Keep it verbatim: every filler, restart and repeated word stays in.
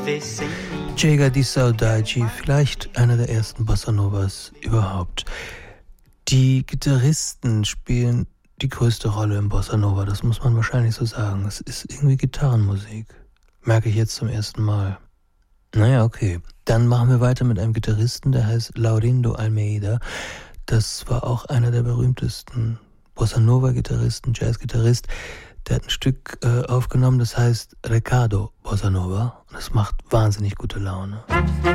Chega di Saudade, vielleicht einer der ersten Bossa Novas überhaupt. Die Gitarristen spielen die größte Rolle im Bossa Nova, das muss man wahrscheinlich so sagen. Es ist irgendwie Gitarrenmusik. Merke ich jetzt zum ersten Mal. Naja, okay. Dann machen wir weiter mit einem Gitarristen, der heißt Laurindo Almeida. Das war auch einer der berühmtesten Bossa Nova-Gitarristen, Jazz-Gitarrist. Der hat ein Stück äh, aufgenommen, das heißt Recado Bossa Nova. Und das macht wahnsinnig gute Laune.